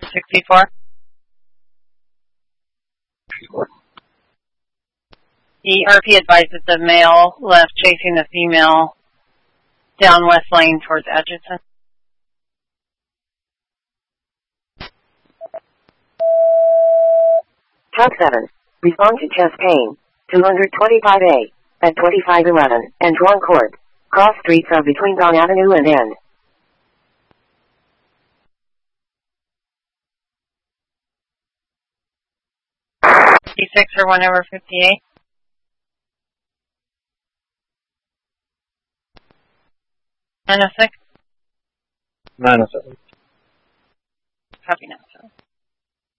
264. The RP advises the male left chasing the female down West Lane towards Atchison. Truck 7. Respond to chest pain. 225A at 2511 and Dwan Court. Cross streets are between Don Avenue and N. C6 or 1 over 58. Nine 06. 907. Copy now.